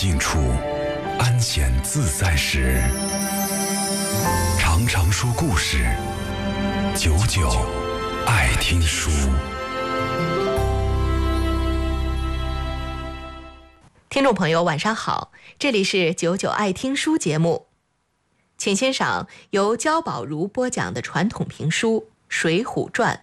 静处，安闲自在时，常常说故事，久久爱听书。 听众朋友晚上好，这里是久久爱听书节目，请欣赏由焦宝如播讲的传统评书《水浒传》。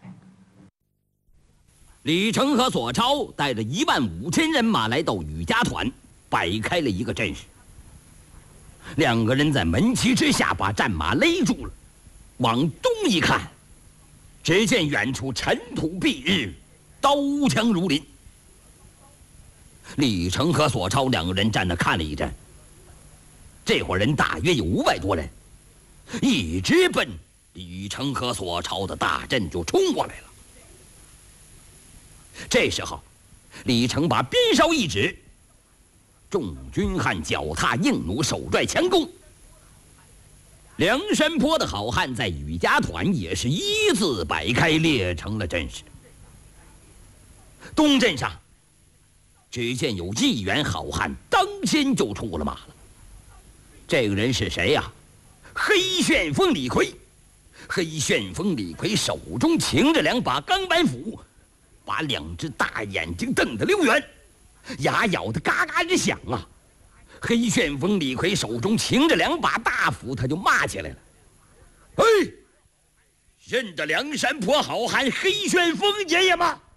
李成和索超带着15000人马来到雨家团，摆开了一个阵势。两个人在门旗之下把战马勒住了，往东一看，只见远处尘土蔽日，刀枪如林。李成和索超两个人站着看了一阵，这伙人大约有500多人，一直奔李成和索超的大阵就冲过来了。这时候，李成把鞭梢一指，众军汉脚踏硬弩，手拽强弓。梁山泊的好汉在雨家团也是一字摆开，列成了阵势。东阵上，只见有1员好汉当先就出了马了。这个人是谁呀？黑旋风李逵。黑旋风李逵手中擎着2把钢板斧，把2只大眼睛瞪得溜圆，牙咬得嘎嘎直响啊！黑旋风李逵手中擎着2把大斧，他就骂起来了：“哎，认得梁山泊好汉黑旋风爷爷吗？”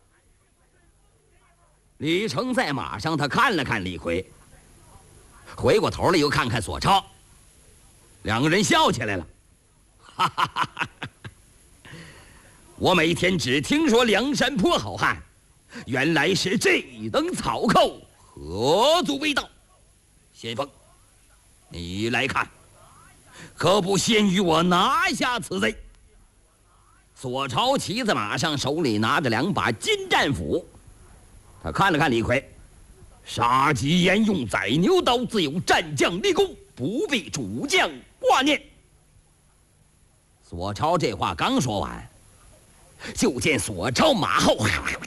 李成在马上，他看了看李逵，回过头来又看看索超，两个人笑起来了，哈哈哈哈！我每天只听说梁山泊好汉，原来是这等草寇，何足为道？先锋，你来看，可不先与我拿下此贼？索超骑在马上，手里拿着2把金战斧，他看了看李逵，杀鸡焉用宰牛刀，自有战将立功，不必主将挂念。索超这话刚说完，就见索超马后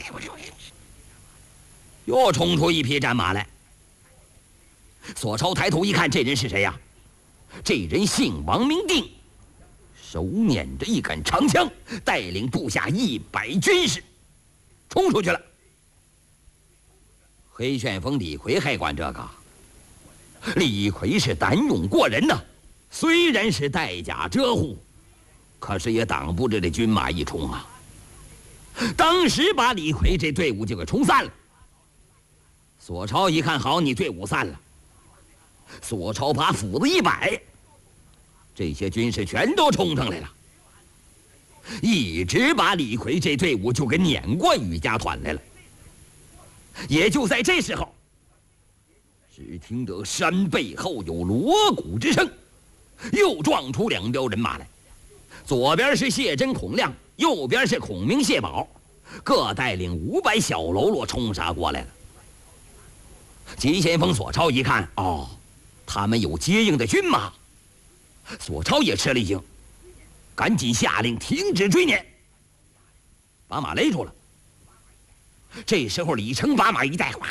又冲出一匹战马来。索超抬头一看，这人是谁呀？这人姓王，名定，手捻着一杆长枪，带领部下100军士冲出去了。黑旋风李逵还管这个？李逵是胆勇过人呐，虽然是带甲遮护，可是也挡不着这军马一冲啊。当时把李逵这队伍就给冲散了。索超一看，好，你队伍散了。索超把斧子一摆，这些军士全都冲上来了，一直把李逵这队伍就给撵过雨家团来了。也就在这时候，只听得山背后有锣鼓之声，又撞出2彪人马来，左边是谢真、孔亮，右边是孔明、谢宝，各带领500小喽啰冲杀过来了。急先锋索超一看，哦，他们有接应的军马，索超也吃了一惊，赶紧下令停止追撵，把马勒住了。这时候李成把马一带，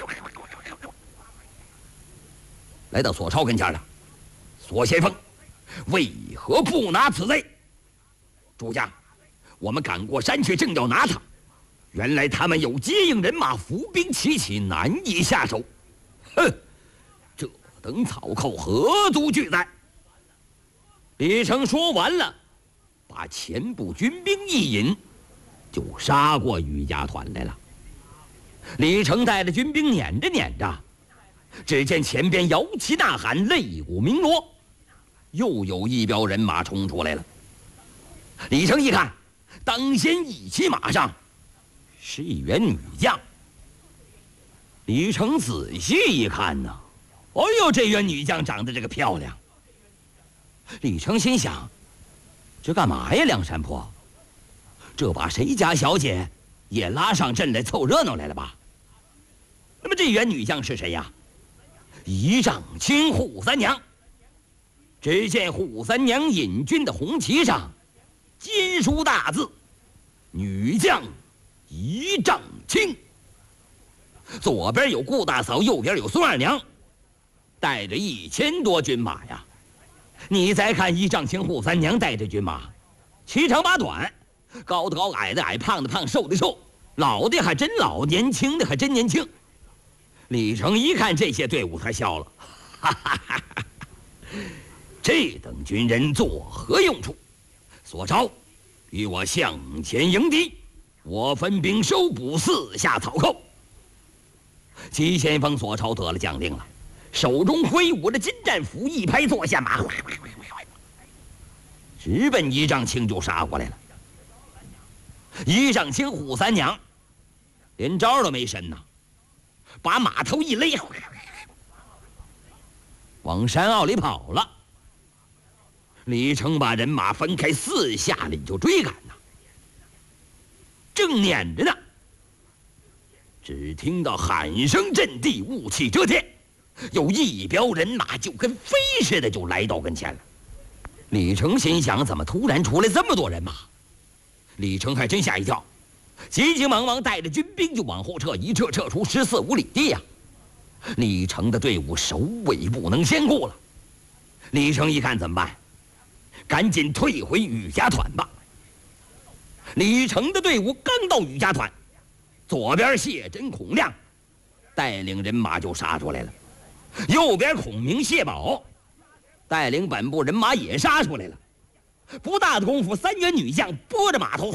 来到索超跟前了。索先锋，为何不拿此贼？主家，我们赶过山去，正要拿他，原来他们有接应人马，伏兵齐起，难以下手。哼，这等草寇何足惧哉？李成说完了，把前部军兵一引，就杀过雨家团来了。李成带着军兵撵着撵着，只见前边摇旗呐喊，擂鼓鸣锣，又有1彪人马冲出来了。李成一看，当先一骑马上是1员女将。李成仔细一看呢，哎呦，这员女将长得这个漂亮。李成心想，这干嘛呀？梁山泊这把谁家小姐也拉上阵来凑热闹来了吧？那么这员女将是谁呀？仪仗亲扈三娘。只见扈三娘引军的红旗上金书大字：女将仪仗亲。左边有顾大嫂，右边有孙二娘， 带着1000多军马呀。你再看一丈青扈三娘带着军马，七长八短，高的高，矮的矮，胖的胖，瘦的瘦，老的还真老，年轻的还真年轻。李成一看这些队伍，他笑了，哈哈哈哈！这等军人作何用处？索超，与我向前迎敌，我分兵收捕，四下草寇。急先锋索超得了将令了，手中挥舞着金战斧，一拍坐下马，直奔一丈青就杀过来了。一丈青扈三娘连招都没伸呐，把马头一勒，往山坳里跑了。李成把人马分开，四下里就追赶呐。正撵着呢，只听到喊声震地，雾气遮天，有一彪人马就跟飞似的就来到跟前了。李成心想，怎么突然出来这么多人马？李成还真吓一跳，急急忙忙带着军兵就往后撤，一撤撤出14、15里地呀。李成的队伍首尾不能兼顾了。李成一看怎么办？赶紧退回雨家团吧。李成的队伍刚到雨家团，左边谢真、孔亮带领人马就杀出来了，右边孔明、谢宝带领本部人马也杀出来了。不大的功夫，3员女将拨着马头，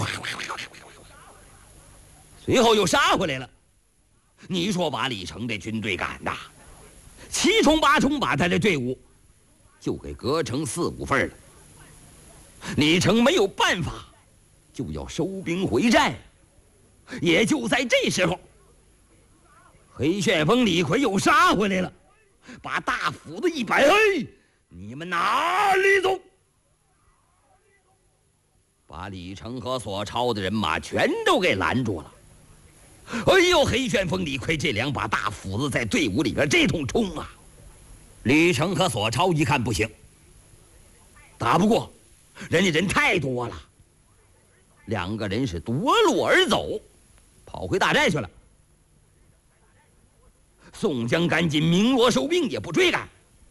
随后又杀回来了。你说把李成这军队赶的7冲8冲，把他这队伍就给割成4、5份了。李成没有办法，就要收兵回寨。也就在这时候，黑旋风李逵又杀回来了，把大斧子一摆，嘿，你们哪里走？把李成和索超的人马全都给拦住了。哎呦，黑旋风李逵这2把大斧子在队伍里边这通冲啊！李成和索超一看不行，打不过，人家人太多了。2个人是夺路而走，跑回大寨去了。宋江赶紧鸣锣收兵，也不追赶。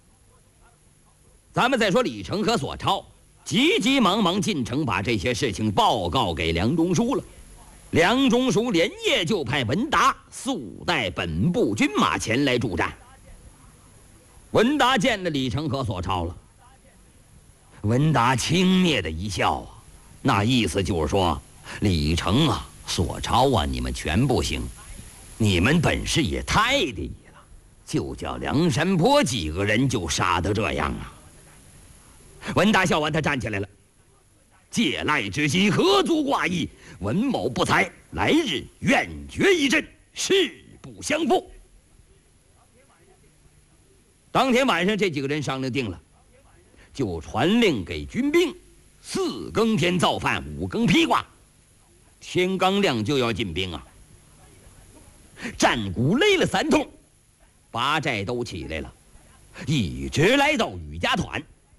咱们再说李成和索超急急忙忙进城，把这些事情报告给梁中书了。梁中书连夜就派文达速带本部军马前来助战。文达见了李成和索超了，文达轻蔑的一笑啊，那意思就是说，李成啊、索超啊，你们全不行，你们本事也太低了，就叫梁山泊几个人就杀得这样啊。文达笑完，他站起来了，借赖之机，何足挂意？文某不才，来日愿决一阵，誓不相负。当天晚上，这几个人商量定了，就传令给军兵，4更天造饭，5更披挂，天刚亮就要进兵啊。战鼓擂了3通，八寨都起来了，一直来到雨家团。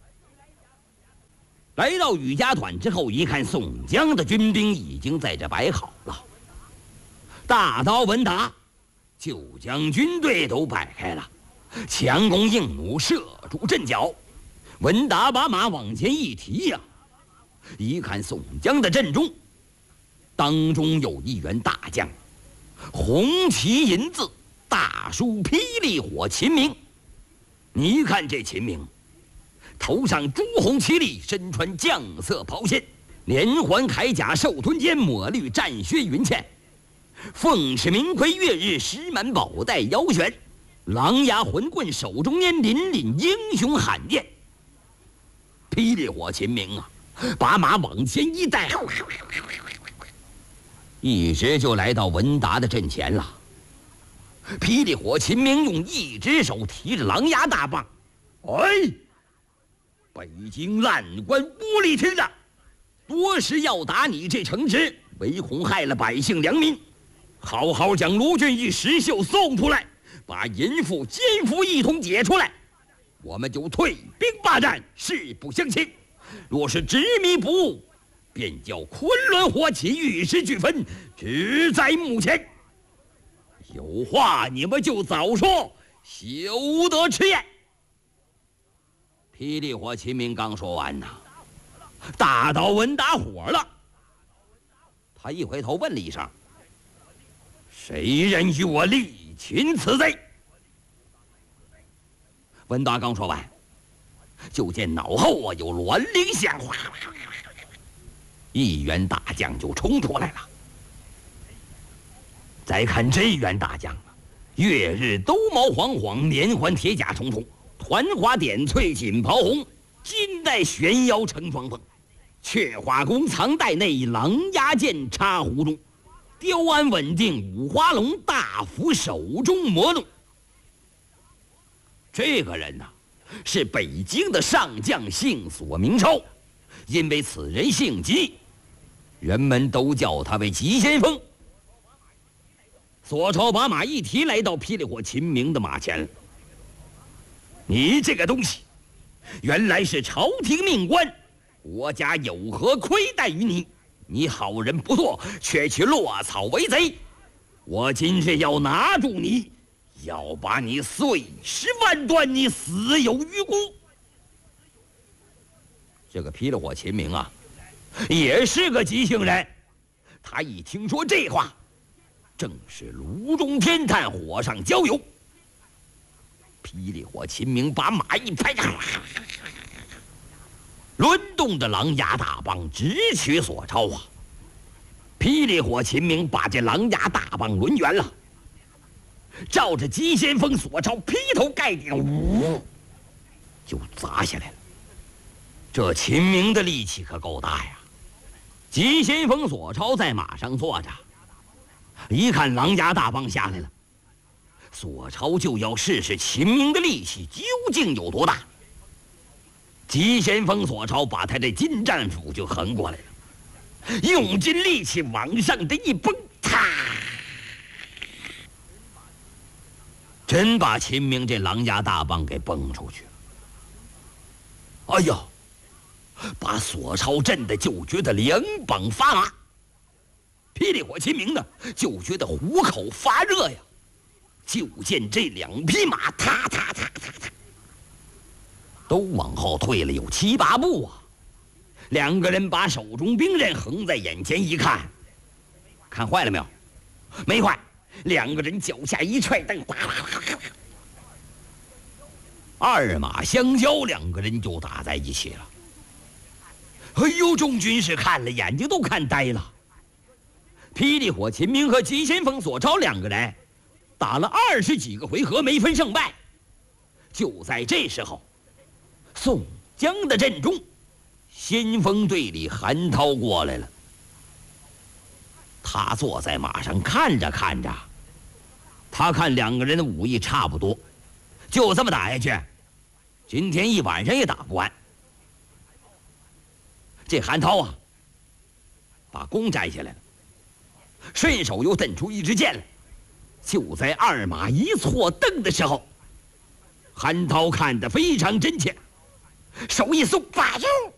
来到雨家团之后，一看宋江的军兵已经在这摆好了，大刀文达就将军队都摆开了，强弓硬弩射住阵脚。文达把马往前一提呀，一看宋江的阵中，当中有一员大将，红旗银字，大书霹雳火秦明。你一看这秦明，头上朱红旗笠，身穿绛色袍线，连环铠甲，寿吞肩，抹绿战靴云嵌，凤翅明盔，月日石满宝带腰悬，狼牙魂棍手中拈，凛凛英雄罕见。霹雳火秦明啊，把马往前一带，一直就来到文达的阵前了。霹雳火秦明用一只手提着狼牙大棒，哎，北京烂官无理听着，多时要打你这城池，唯恐害了百姓良民，好好将卢俊义、石秀送出来，把淫妇奸夫一同解出来，我们就退兵罢战，誓不相侵。若是执迷不悟，便叫昆仑火起，玉石俱焚，只在目前。有话你们就早说，休得迟延。 霹雳火秦明刚说完呐，大刀文打火了。他一回头问了一声：“谁人与我力擒此贼？”文达刚说完，就见脑后有銮铃响，一员大将就冲出来了。再看这员大将啊，月日兜毛晃晃，连环铁甲重重，团花点翠锦袍红，金带悬腰成双凤，雀花弓藏带内，狼牙剑插壶中，雕鞍稳定五花龙，大斧手中磨弄。这个人呐，是北京的上将，姓索名超，因为此人姓吉，人们都叫他为急先锋。索超把马一提，来到霹雳火秦明的马前。你这个东西，原来是朝廷命官，国家有何亏待于你？你好人不做，却去落草为贼。我今日要拿住你，要把你碎尸万段，你死有余辜。这个霹雳火秦明啊，也是个急性人。他一听说这话，正是炉中添炭，火上浇油。霹雳火秦明把马一拍，轮动的狼牙大棒直取索超啊！霹雳火秦明把这狼牙大棒抡圆了，照着急先锋索超劈头盖顶，呜，就砸下来了。这秦明的力气可够大呀！急先锋索超在马上坐着，一看狼牙大棒下来了，索超就要试试秦明的力气究竟有多大。急先锋索超把他这金战斧就横过来了，用尽力气往上的一崩，啪！真把秦明这狼牙大棒给崩出去了。哎呀，把索超震得就觉得两膀发麻。霹雳火秦明呢，就觉得虎口发热呀。就见这两匹马，踏踏踏踏踏，都往后退了有7、8步啊。两个人把手中兵刃横在眼前一看，看坏了没有？没坏。两个人脚下一踹蹬，二马相交，两个人就打在一起了。哎呦，众军士看了眼睛都看呆了。霹雳火秦明和急先锋索超两个人打了20几个回合，没分胜败。就在这时候，宋江的阵中，先锋队里韩涛过来了。他坐在马上看着看着，他看两个人的武艺差不多，就这么打下去，今天一晚上也打不完。这韩涛啊，把弓摘下来了，顺手又蹬出一支箭来。就在二马一错蹬的时候，韩涛看得非常真切，手一松，把住，